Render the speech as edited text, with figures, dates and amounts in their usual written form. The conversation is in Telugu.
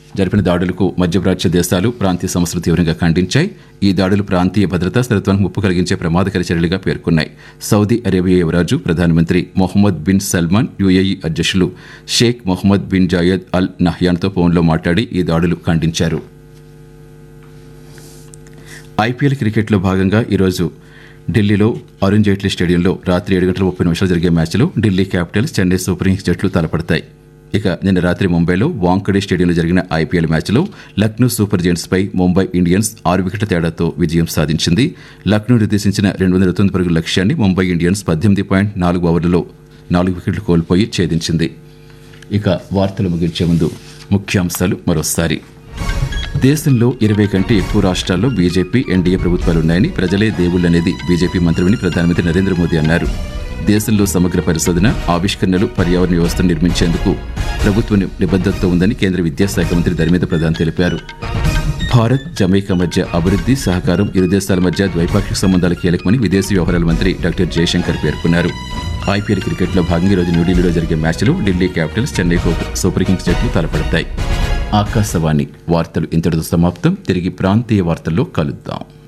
జరిపిన దాడులకు మధ్యప్రాచ్య దేశాలు ప్రాంతీయ సంస్థలు తీవ్రంగా ఖండించాయి. ఈ దాడులు ప్రాంతీయ భద్రతా స్థిరత్వానికి ముప్పు కలిగించే ప్రమాదకర చర్యలుగా పేర్కొన్నాయి. సౌదీ అరేబియా యువరాజు ప్రధానమంత్రి మొహమ్మద్ బిన్ సల్మాన్, యుఏఈ అధ్యక్షులు షేక్ మొహమ్మద్ బిన్ జాయద్ అల్ నహ్యాన్తో ఫోన్లో మాట్లాడి ఈ దాడులు ఖండించారు. ఐపీఎల్ క్రికెట్లో భాగంగా ఈరోజు ఢిల్లీలో అరుణ్ జైట్లీ స్టేడియంలో రాత్రి 7:30 జరిగే మ్యాచ్లో Delhi Capitals, Chennai super Kings జట్లు తలపడతాయి. ఇక నిన్న రాత్రి ముంబైలో వాంఖడే స్టేడియంలో జరిగిన ఐపీఎల్ మ్యాచ్లో లక్నో సూపర్ జెయింట్స్పై ముంబై ఇండియన్స్ 6 వికెట్ల తేడాతో విజయం సాధించింది. లక్నో నిర్దేశించిన 229 పరుగుల లక్ష్యాన్ని ముంబై ఇండియన్స్ 18.4 ఓవర్లలో 4 వికెట్లు కోల్పోయి ఛేదించింది. ఇక వార్తలు ముగించే ముందు ముఖ్యాంశాలు మరోసారి. దేశంలో 20 కంటే ఎక్కువ రాష్ట్రాల్లో బీజేపీ, ఎన్డీఏ ప్రభుత్వాలున్నాయని, ప్రజలే దేవుళ్లనేది బీజేపీ మంత్రిని ప్రధానమంత్రి నరేంద్ర మోదీ అన్నారు. దేశంలో సమగ్ర పరిశోధన, ఆవిష్కరణలు, పర్యావరణ వ్యవస్థను నిర్మించేందుకు ప్రభుత్వం నిబద్ధతతో ఉందని కేంద్ర విద్యాశాఖ మంత్రి ధర్మేంద్ర ప్రధాన్ తెలిపారు. భారత్, జమైకా మధ్య అభివృద్ధి, సహకారం, ఇరు దేశాల మధ్య ద్వైపాక్షిక సంబంధాలు కీలకమని విదేశీ వ్యవహారాల మంత్రి డాక్టర్ జయశంకర్ పేర్కొన్నారు. ఐపీఎల్ క్రికెట్లో భాగంగా ఈరోజు న్యూఢిల్లీలో జరిగే మ్యాచ్లో Delhi Capitals, Chennai super Kings జట్లు తలపడతాయి. ఆకాశవాణి వార్తలు ఇంతటితో సమాప్తం. తిరిగి ప్రాంతీయ వార్తల్లో కలుద్దాం.